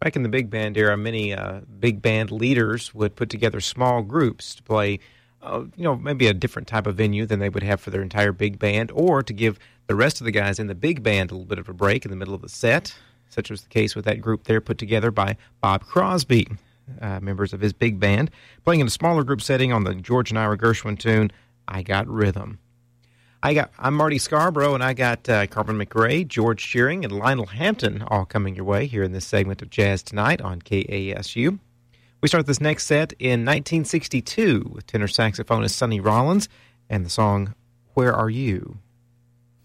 Back in the big band era, many big band leaders would put together small groups to play, maybe a different type of venue than they would have for their entire big band, or to give the rest of the guys in the big band a little bit of a break in the middle of the set. Such was the case with that group there put together by Bob Crosby, members of his big band, playing in a smaller group setting on the George and Ira Gershwin tune, I Got Rhythm. I'm Marty Scarborough, and I got Carmen McRae, George Shearing, and Lionel Hampton all coming your way here in this segment of Jazz Tonight on KASU. We start this next set in 1962 with tenor saxophonist Sonny Rollins and the song, Where Are You?